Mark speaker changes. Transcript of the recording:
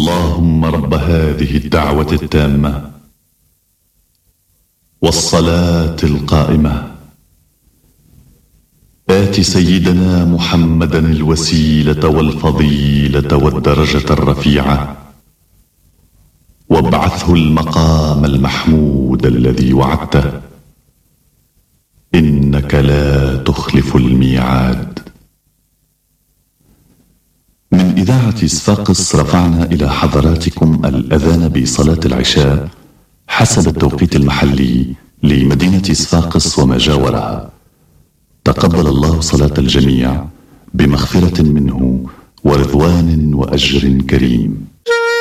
Speaker 1: اللهم رب هذه الدعوة التامة والصلاة القائمة آت سيدنا محمدا الوسيلة والفضيلة والدرجة الرفيعة وابعثه المقام المحمود الذي وعدته إنك لا تخلف الميعاد. من إذاعة صفاقس رفعنا إلى حضراتكم الأذان بصلاة العشاء حسب التوقيت المحلي لمدينة صفاقس وما جاورها. تقبل الله صلاة الجميع بمغفرة منه ورضوان وأجر كريم.